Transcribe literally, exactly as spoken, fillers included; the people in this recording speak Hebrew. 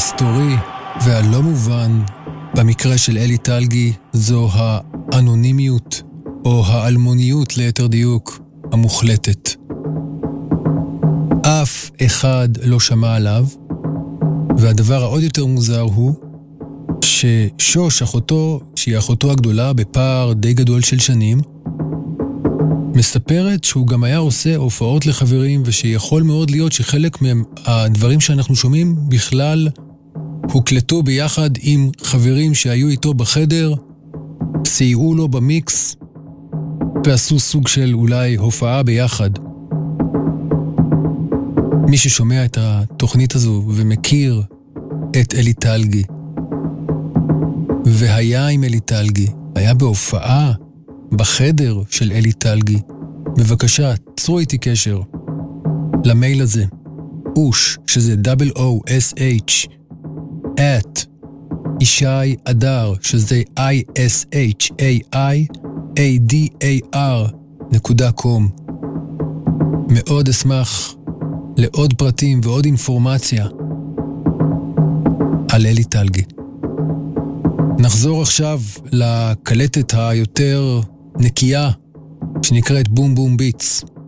המסתורי והלא מובן במקרה של אלי טלגי זו האנונימיות או האלמוניות ליתר דיוק המוחלטת. אף אחד לא שמע עליו, והדבר העוד יותר מוזר הוא ששוש, אחותו, שהיא אחותו הגדולה בפער די גדול של שנים, מספרת שהוא גם היה עושה הופעות לחברים, ושיכול מאוד להיות שחלק מהדברים שאנחנו שומעים בכלל הוקלטו ביחד עם חברים שהיו איתו בחדר, סייעו לו במיקס, ועשו סוג של אולי הופעה ביחד. מי ששומע את התוכנית הזו ומכיר את אלי טלגי, והיה עם אלי טלגי, היה בהופעה בחדר של אלי טלגי, בבקשה, צרו איתי קשר למייל הזה, אוש, שזה O-S-H, at ישי אדר, שזה I-S-H-A-I-A-D-A-R נקודה קום. מאוד אשמח לעוד פרטים ועוד אינפורמציה על אלי טלגי. נחזור עכשיו לקלטת היותר נקייה שנקראת בום בום ביטס.